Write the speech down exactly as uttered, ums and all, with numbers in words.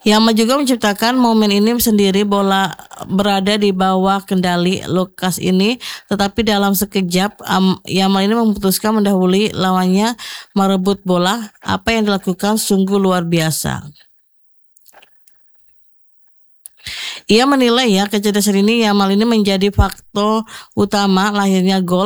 Yamal juga menciptakan momen ini sendiri, bola berada di bawah kendali Lukas ini, tetapi dalam sekejap um, Yamal ini memutuskan mendahului lawannya merebut bola. Apa yang dilakukan sungguh luar biasa. Ia menilai ya kecerdasan ini Yamal ini menjadi faktor utama lahirnya gol